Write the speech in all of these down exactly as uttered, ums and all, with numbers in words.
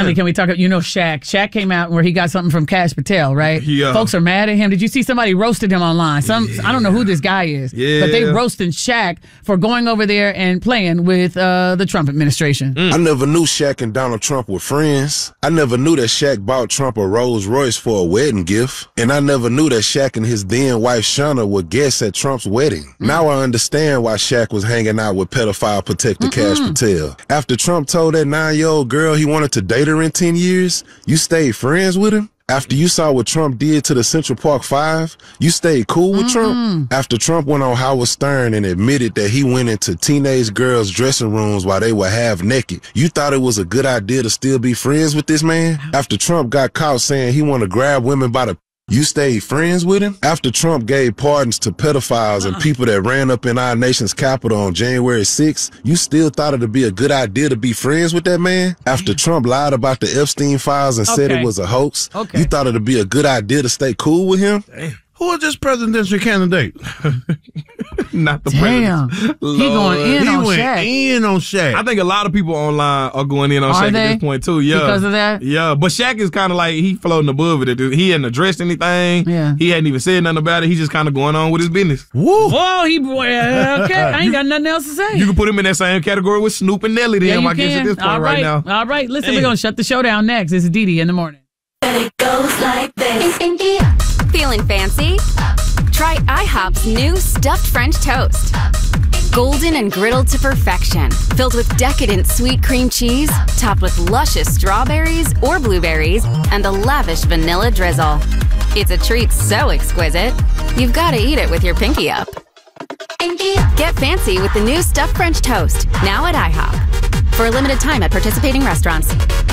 quickly, can we talk? You know, Shaq. Shaq came out where he got something from Kash Patel, right? Yeah. Folks are mad at him. Did you see somebody roasted him online? Some yeah. I don't know who this guy is, yeah. but they roasted Shaq for going over there and playing with uh, the Trump administration. Mm. I never knew Shaq and Donald Trump were friends. I never knew that Shaq bought Trump a Rolls Royce for a wedding gift, and I never knew that Shaq and his then wife Shauna were guests at Trump's wedding. Mm. Now I understand why Shaq was hanging out with pedophile protector Mm-mm. Kash Patel. After Trump told that nine-year-old girl he wanted to date her in ten years, you stayed friends with him? After you saw what Trump did to the Central Park Five, you stayed cool with Mm-mm. Trump? After Trump went on Howard Stern and admitted that he went into teenage girls' dressing rooms while they were half naked, you thought it was a good idea to still be friends with this man? After Trump got caught saying he wanted to grab women by the you stayed friends with him? After Trump gave pardons to pedophiles and people that ran up in our nation's capital on January sixth, you still thought it'd be a good idea to be friends with that man? After Trump lied about the Epstein files and said Okay. it was a hoax, Okay. you thought it'd be a good idea to stay cool with him? Damn. Who is this presidential candidate? Not the Damn. president. He going in he on went Shaq. in on Shaq. I think a lot of people online are going in on Are Shaq they? at this point too. Yeah, Because of that? Yeah, but Shaq is kind of like he floating above it. He hadn't addressed anything. Yeah. He hadn't even said nothing about it. He's just kind of going on with his business. Woo! Whoa, he uh, okay. I ain't got nothing else to say. You can put him in that same category with Snoop and Nelly. Then yeah, you I guess can. at this point All right. right now. All right, listen, Damn. we're gonna shut the show down next. This is Didi in the morning. It goes like this. Feeling fancy? Try IHOP's new stuffed French toast. Golden and griddled to perfection, filled with decadent sweet cream cheese, topped with luscious strawberries or blueberries, and a lavish vanilla drizzle. It's a treat so exquisite, you've got to eat it with your pinky up. Get fancy with the new stuffed French toast, now at IHOP. For a limited time at participating restaurants.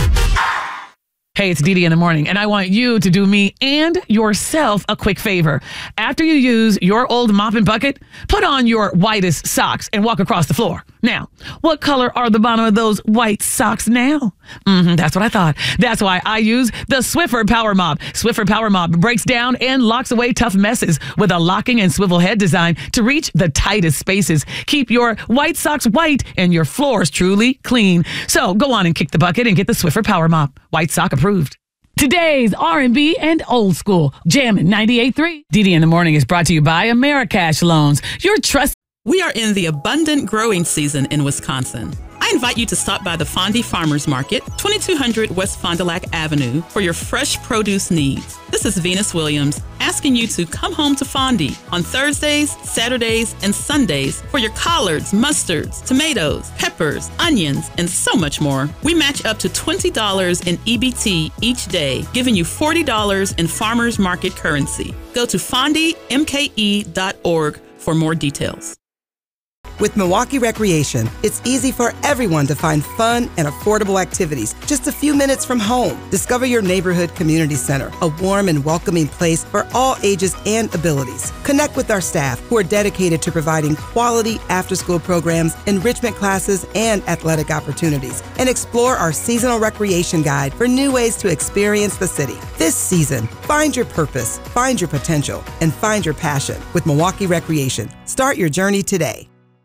Hey, it's Didi in the morning, and I want you to do me and yourself a quick favor. After you use your old mop and bucket, put on your whitest socks and walk across the floor. Now, what color are the bottom of those white socks now? Mm-hmm, that's what I thought. That's why I use the Swiffer Power Mop. Swiffer Power Mop breaks down and locks away tough messes with a locking and swivel head design to reach the tightest spaces. Keep your white socks white and your floors truly clean. So go on and kick the bucket and get the Swiffer Power Mop. White sock approved. Today's R and B and old school. Jammin' ninety-eight point three. Didi in the morning is brought to you by Americash Loans. Your trust. We are in the abundant growing season in Wisconsin. I invite you to stop by the Fondy Farmers Market, twenty-two hundred West Fond du Lac Avenue, for your fresh produce needs. This is Venus Williams asking you to come home to Fondy on Thursdays, Saturdays, and Sundays for your collards, mustards, tomatoes, peppers, onions, and so much more. We match up to twenty dollars in E B T each day, giving you forty dollars in farmers market currency. Go to fondy m k e dot org for more details. With Milwaukee Recreation, it's easy for everyone to find fun and affordable activities just a few minutes from home. Discover your neighborhood community center, a warm and welcoming place for all ages and abilities. Connect with our staff who are dedicated to providing quality after-school programs, enrichment classes, and athletic opportunities. And explore our seasonal recreation guide for new ways to experience the city. This season, find your purpose, find your potential, and find your passion with Milwaukee Recreation. Start your journey today.